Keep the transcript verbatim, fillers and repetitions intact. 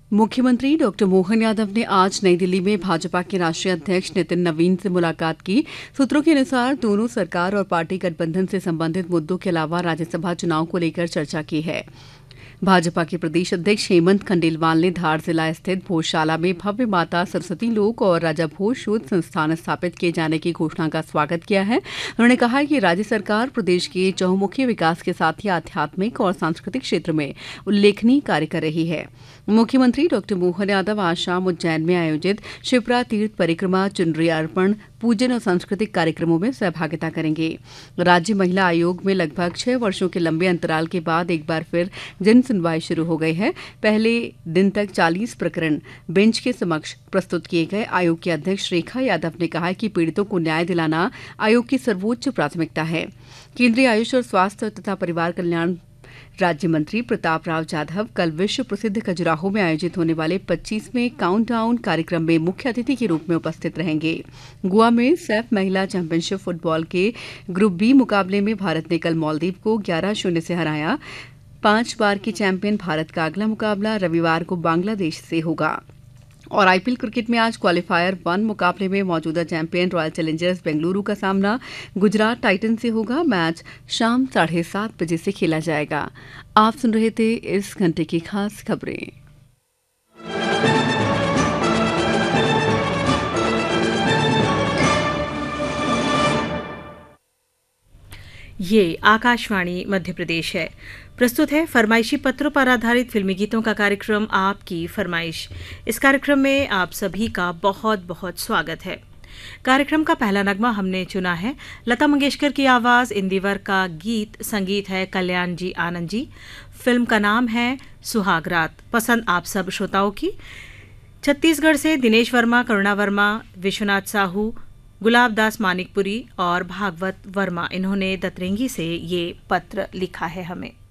मुख्यमंत्री डॉक्टर मोहन यादव ने आज नई दिल्ली में भाजपा के राष्ट्रीय अध्यक्ष नितिन नवीन से मुलाकात की। सूत्रों के अनुसार दोनों सरकार और पार्टी गठबंधन से संबंधित मुद्दों के अलावा राज्यसभा चुनाव को लेकर चर्चा की है। भाजपा के प्रदेश अध्यक्ष हेमंत खंडेलवाल ने धार जिला स्थित भोजशाला में भव्य माता सरस्वती लोक और राजा भोज शोध संस्थान स्थापित किए जाने की घोषणा का स्वागत किया है। उन्होंने कहा कि राज्य सरकार प्रदेश के चहुमुखी विकास के साथ ही आध्यात्मिक और सांस्कृतिक क्षेत्र में उल्लेखनीय कार्य कर रही है। मुख्यमंत्री डॉक्टर मोहन यादव आज शाम उज्जैन में आयोजित शिप्रा तीर्थ परिक्रमा, चुनरी अर्पण, पूजन और सांस्कृतिक कार्यक्रमों में सहभागिता करेंगे। राज्य महिला आयोग में लगभग छह वर्षों के लंबे अंतराल के बाद एक बार फिर जन सुनवाई शुरू हो गई है। पहले दिन तक चालीस प्रकरण बेंच के समक्ष प्रस्तुत किए गए। आयोग की अध्यक्ष रेखा यादव ने कहा कि पीड़ितों को न्याय दिलाना आयोग की सर्वोच्च प्राथमिकता है। केंद्रीय आयुष और स्वास्थ्य तथा परिवार कल्याण राज्य मंत्री प्रताप राव जाधव कल विश्व प्रसिद्ध खजुराहो में आयोजित होने वाले पच्चीसवें काउंटडाउन कार्यक्रम में मुख्य अतिथि के रूप में उपस्थित रहेंगे। गोवा में सैफ महिला चैंपियनशिप फुटबॉल के ग्रुप बी मुकाबले में भारत ने कल मालदीव को ग्यारह शून्य से हराया। पांच बार की चैंपियन भारत का अगला मुकाबला रविवार को बांग्लादेश से होगा। और आईपीएल क्रिकेट में आज क्वालीफायर वन मुकाबले में मौजूदा चैंपियन रॉयल चैलेंजर्स बेंगलुरु का सामना गुजरात टाइटन से होगा। मैच शाम साढ़े सात बजे से खेला जाएगा। आप सुन रहे थे इस घंटे की खास खबरें। ये आकाशवाणी मध्य प्रदेश है। प्रस्तुत है फरमाइशी पत्रों पर आधारित फिल्मी गीतों का कार्यक्रम आपकी फरमाइश। इस कार्यक्रम में आप सभी का बहुत बहुत स्वागत है। कार्यक्रम का पहला नगमा हमने चुना है लता मंगेशकर की आवाज, इंदिवर का गीत, संगीत है कल्याण जी आनंद जी। फिल्म का नाम है सुहाग रात। पसंद आप सब श्रोताओं की। छत्तीसगढ़ से दिनेश वर्मा, करुणा वर्मा, विश्वनाथ साहू, गुलाब दास मानिकपुरी और भागवत वर्मा, इन्होंने दतरेंगी से ये पत्र लिखा है हमें।